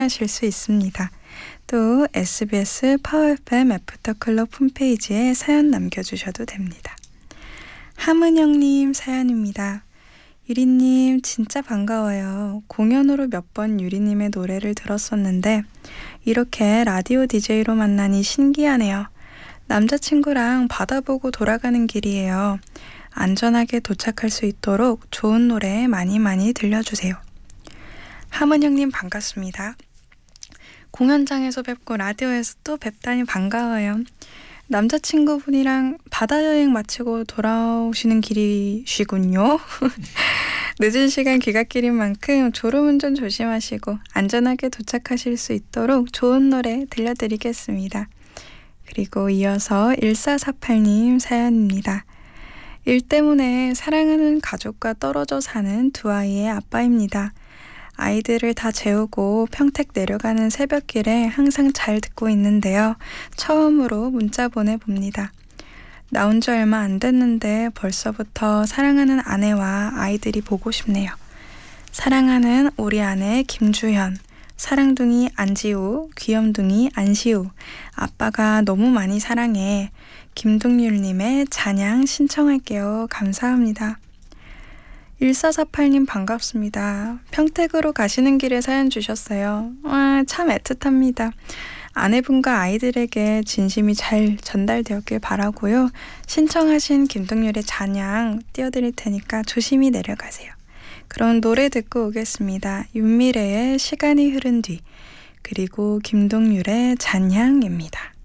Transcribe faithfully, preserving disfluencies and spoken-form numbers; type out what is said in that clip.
하실 수 있습니다. 또 에스비에스 파워 에프엠 애프터클럽 홈페이지에 사연 남겨주셔도 됩니다. 함은영님 사연입니다. 유리님 진짜 반가워요. 공연으로 몇 번 유리님의 노래를 들었었는데 이렇게 라디오 디제이로 만나니 신기하네요. 남자친구랑 바다 보고 돌아가는 길이에요. 안전하게 도착할 수 있도록 좋은 노래 많이 많이 들려주세요. 함은영님 반갑습니다. 공연장에서 뵙고 라디오에서 또 뵙다니 반가워요. 남자친구분이랑 바다 여행 마치고 돌아오시는 길이시군요. 늦은 시간 귀갓길인 만큼 졸음운전 조심하시고 안전하게 도착하실 수 있도록 좋은 노래 들려드리겠습니다. 그리고 이어서 일사사팔님 사연입니다. 일 때문에 사랑하는 가족과 떨어져 사는 두 아이의 아빠입니다. 아이들을 다 재우고 평택 내려가는 새벽길에 항상 잘 듣고 있는데요. 처음으로 문자 보내봅니다. 나온 지 얼마 안 됐는데 벌써부터 사랑하는 아내와 아이들이 보고 싶네요. 사랑하는 우리 아내 김주현, 사랑둥이 안지우, 귀염둥이 안시우, 아빠가 너무 많이 사랑해. 김동률님의 찬양 신청할게요. 감사합니다. 일사사팔님 반갑습니다. 평택으로 가시는 길에 사연 주셨어요. 와, 참 애틋합니다. 아내분과 아이들에게 진심이 잘 전달되었길 바라고요. 신청하신 김동률의 찬양 띄워드릴 테니까 조심히 내려가세요. 그럼 노래 듣고 오겠습니다. 윤미래의 시간이 흐른 뒤, 그리고 김동률의 찬양입니다.